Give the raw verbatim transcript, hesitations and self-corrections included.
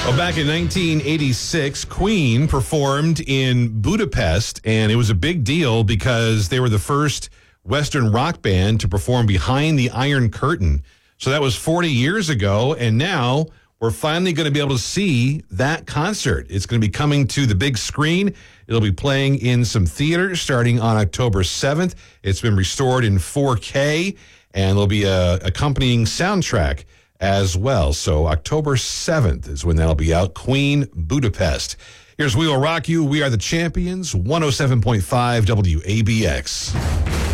Well, back in nineteen eighty-six, Queen performed in Budapest, and it was a big deal because they were the first Western rock band to perform behind the Iron Curtain. So that was forty years ago, and now we're finally going to be able to see that concert. It's going to be coming to the big screen. It'll be playing in some theaters starting on October seventh. It's been restored in four K, and there'll be a accompanying soundtrack as well. So October seventh is when that'll be out. Queen, Budapest. Here's We Will Rock You. We are the champions. one oh seven point five W A B X.